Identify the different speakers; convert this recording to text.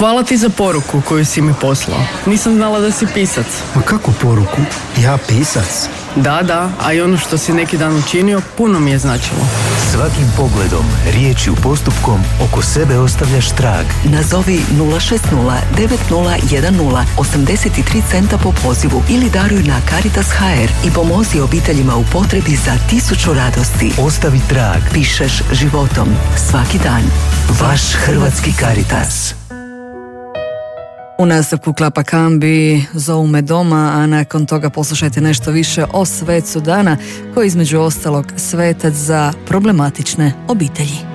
Speaker 1: Hvala ti za poruku koju si mi poslao. Nisam znala da si pisac.
Speaker 2: Ma kakvu poruku? Ja pisac?
Speaker 1: Da, a i ono što si neki dan učinio puno mi je značilo.
Speaker 3: Svakim pogledom, riječju, postupkom oko sebe ostavljaš trag.
Speaker 4: Nazovi 060 9010 83 centa po pozivu ili daruj na Caritas HR i pomozi obiteljima u potrebi za 1000 radosti.
Speaker 3: Ostavi trag.
Speaker 4: Pišeš životom. Svaki dan. Vaš Hrvatski Caritas.
Speaker 5: U nastavku Klapa Kambi zovu me doma, a nakon toga poslušajte nešto više o svecu dana, koji između ostalog svetac za problematične obitelji.